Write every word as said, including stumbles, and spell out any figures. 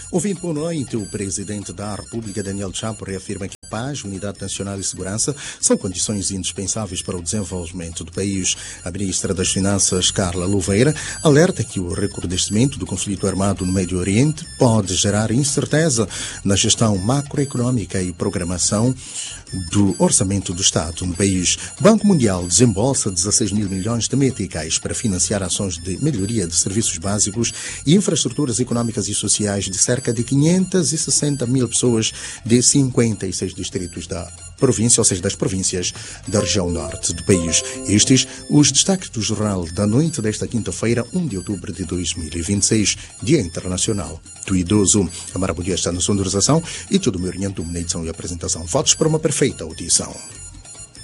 Ouvindo boa noite, o Presidente da República, Daniel Chapo, reafirma que paz, unidade nacional e segurança são condições indispensáveis para o desenvolvimento do país. A Ministra das Finanças, Carla Louveira, alerta que o recrudescimento do conflito armado no Médio Oriente pode gerar incerteza na gestão macroeconômica e programação do orçamento do Estado no país. O Banco Mundial desembolsa dezasseis mil milhões de meticais para financiar ações de melhoria de serviços básicos e infraestruturas econômicas e sociais de cerca de quinhentas e sessenta mil pessoas de cinquenta e seis distritos da província, ou seja, das províncias da região norte do país. Estes os destaques do Jornal da Noite desta quinta-feira, primeiro de outubro de dois mil e vinte e seis, Dia Internacional do Idoso. A Maravilha está na sonorização e tudo me orienta na edição e apresentação. Fotos para uma perfeita audição.